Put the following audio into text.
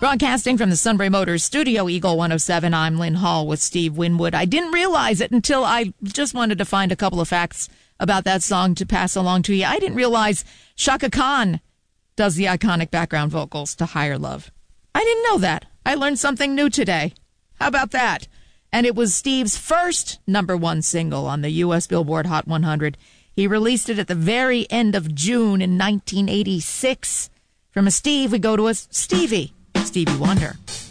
Broadcasting from the Sunbury Motors Studio, Eagle 107, I'm Lynn Hall with Steve Winwood. I didn't realize it until I just wanted to find a couple of facts about that song to pass along to you. I didn't realize Chaka Khan does the iconic background vocals to Higher Love. I didn't know that. I learned something new today. How about that? And it was Steve's first #1 single on the U.S. Billboard Hot 100. He released it at the very end of June in 1986. From a Steve, we go to a Stevie Wonder.